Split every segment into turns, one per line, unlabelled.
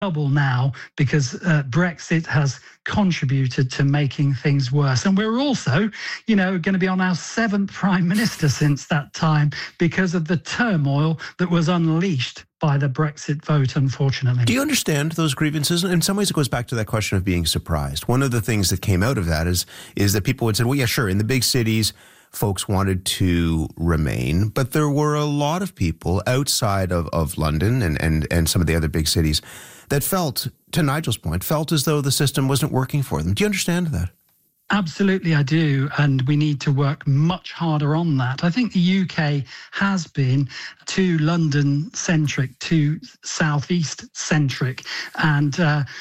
trouble now because Brexit has contributed to making things worse. And we're also, going to be on our 7th Prime Minister since that time because of the turmoil that was unleashed by the Brexit vote, unfortunately.
Do you understand those grievances? In some ways, it goes back to that question of being surprised. One of the things that came out of that is that people would say, well, yeah, sure, in the big cities, folks wanted to remain, but there were a lot of people outside of London and some of the other big cities that felt, to Nigel's point, felt as though the system wasn't working for them. Do you understand that?
Absolutely, I do. And we need to work much harder on that. I think the UK has been too London-centric, too southeast-centric. And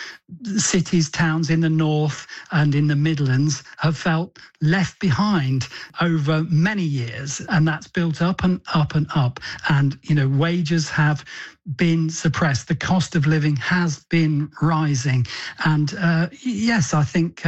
cities, towns in the north and in the Midlands have felt left behind over many years. And that's built up and up and up. And, wages have been suppressed. The cost of living has been rising. And yes, I think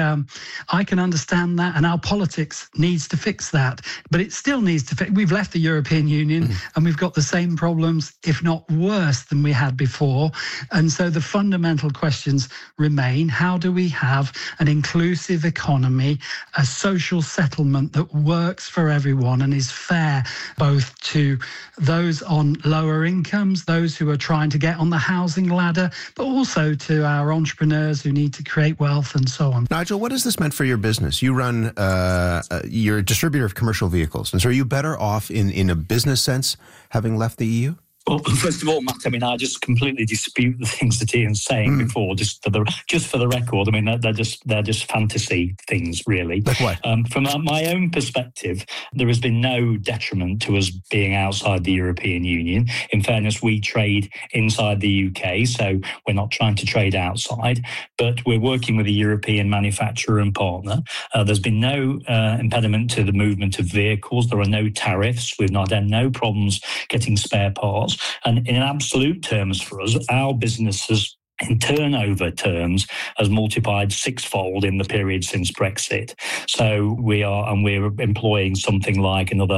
I can understand that. And our politics needs to fix that. But it still needs to fix. We've left the European Union and we've got the same problems, if not worse, than we had before. And so the fundamental questions remain. How do we have an inclusive economy, a social settlement that works for everyone and is fair both to those on lower incomes, those who are trying to get on the housing ladder, but also to our entrepreneurs who need to create wealth and so on.
Nigel, what has this meant for your business? You run, you're a distributor of commercial vehicles. And so are you better off in a business sense having left the EU?
Well, first of all, Matt, I just completely dispute the things that Ian's saying before. Just for the record, they're just fantasy things, really.
Like what?
From my own perspective, there has been no detriment to us being outside the European Union. In fairness, we trade inside the UK, so we're not trying to trade outside. But we're working with a European manufacturer and partner. There's been no impediment to the movement of vehicles. There are no tariffs. We've not had no problems getting spare parts. And in absolute terms for us, our business has, in turnover terms, has multiplied 6-fold in the period since Brexit. So we're employing something like another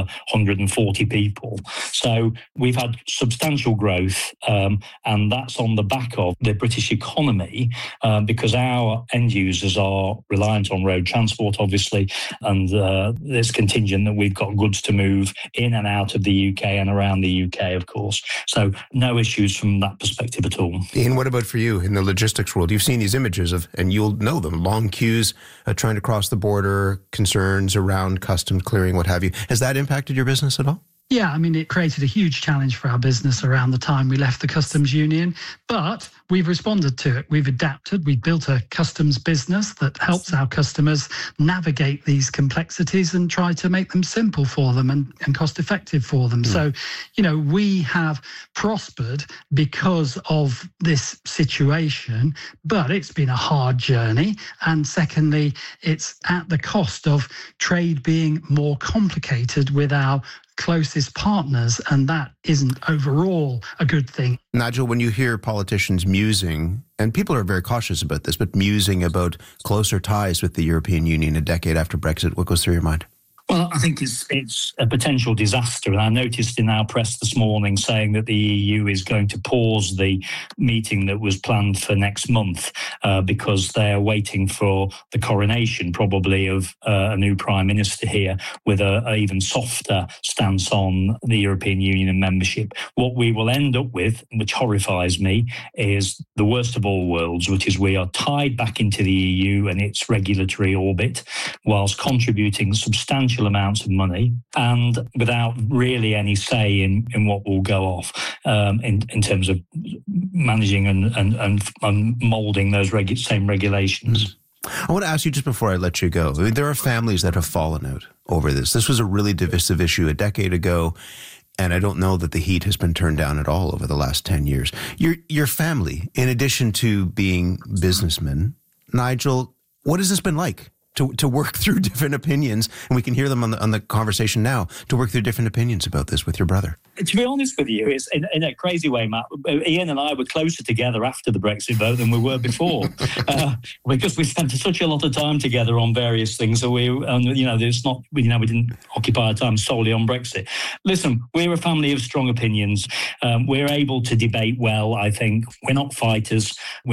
140 people. So we've had substantial growth, and that's on the back of the British economy, because our end users are reliant on road transport, obviously, and there's contingent that we've got goods to move in and out of the UK and around the UK, of course. So no issues from that perspective at all.
Ian, what about for you? In the logistics world, you've seen these images of, and you'll know them, long queues trying to cross the border, concerns around customs clearing, what have you. Has that impacted your business at all?
Yeah, it created a huge challenge for our business around the time we left the customs union, but we've responded to it. We've adapted. We've built a customs business that helps our customers navigate these complexities and try to make them simple for them and cost effective for them. So, we have prospered because of this situation, but it's been a hard journey. And secondly, it's at the cost of trade being more complicated with our closest partners, and that isn't overall a good thing.
Nigel, when you hear politicians musing, and people are very cautious about this, but musing about closer ties with the European Union a decade after Brexit, what goes through your mind?
Well, I think it's a potential disaster. And I noticed in our press this morning saying that the EU is going to pause the meeting that was planned for next month because they're waiting for the coronation, probably, of a new Prime Minister here with an even softer stance on the European Union and membership. What we will end up with, which horrifies me, is the worst of all worlds, which is we are tied back into the EU and its regulatory orbit whilst contributing substantial amounts of money and without really any say in what will go off in terms of managing and moulding those same regulations.
I want to ask you just before I let you go, there are families that have fallen out over this. This was a really divisive issue a decade ago, and I don't know that the heat has been turned down at all over the last 10 years. Your family, in addition to being businessmen, Nigel, what has this been like? to work through different opinions, and we can hear them on the conversation now, to work through different opinions about this with your brother?
To be honest with you, it's in a crazy way, Matt. Ian and I were closer together after the Brexit vote than we were before, because we spent such a lot of time together on various things. So it's not, we didn't occupy our time solely on Brexit. Listen, we're a family of strong opinions. We're able to debate well. I think we're not fighters.